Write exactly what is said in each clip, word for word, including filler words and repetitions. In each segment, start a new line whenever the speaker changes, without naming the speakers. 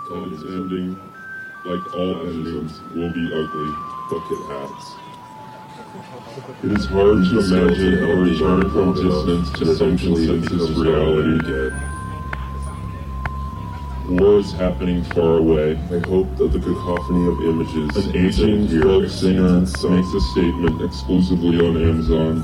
Its ending, like all endings, will be ugly.
Bucket hats.
It is hard to imagine a return from distance to some consensus reality.
Again.
War is happening far away.
I hope that the cacophony of images
An aging
here
folk singer
exceeds some-
makes a statement exclusively on Amazon.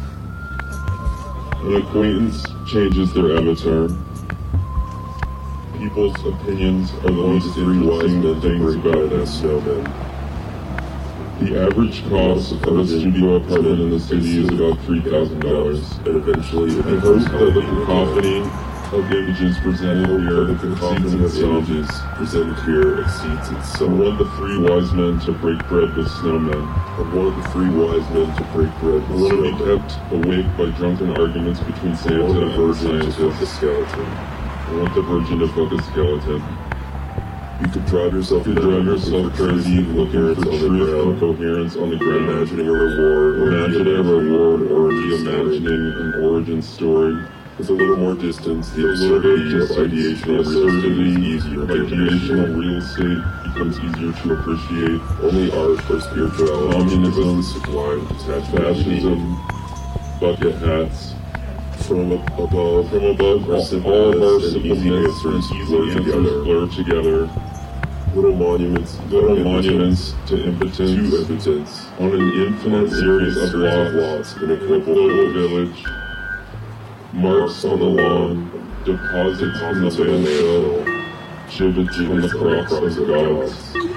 An acquaintance changes their avatar. People's opinions are the
Only
least
three wise
interesting
men
things
break bread
about
as
them.
snowmen.
The average cost of a studio apartment in the city is about three thousand dollars.
And eventually it
I
becomes
hope that the
Halloween.
cacophony of images presented here
The
exceeds
cacophony of
itself.
images presented here exceeds
I
itself.
want the three wise men to break bread with snowmen.
I want the three wise men to break bread
I
with
want to be
snowmen.
kept awake by drunken arguments between
I
Santa
want the
and
virgin to fuck a
scientists.
skeleton.
I want the virgin to fuck a skeleton.
You could drive yourself
You could drive yourself crazy looking for truth and coherence on the ground.
imagining a reward, or
Imagining a reward or reimagining an origin story.
With a little more distance, the
A little bit
absurdity
of
of
distance,
ideation
the
of real estate
absurdity
is easier
of
to
ideation
appreciate.
of real estate becomes easier to appreciate.
Only art or spirituality
Communism,
gives us the sublime detachment of meaning.
Fascism, bucket hats.
From above,
From above,
our
all
simple
all of our
myths and
simple
easy
myths and
answers
easy
blur
answers
together.
blur together.
Little monuments,
Little
of
monuments to
to
impotence
impotence.
on an infinite series of lots
lots in a
in a
global
global
village.
village. Marks on the lawn, deposits in the
Deposits in the
landfill,
landfill,
gibbets from the
gibbets from the
crops of
crops of
gods.
gods.